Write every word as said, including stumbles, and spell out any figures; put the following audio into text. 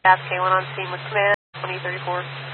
K one on scene with command, twenty thirty-four.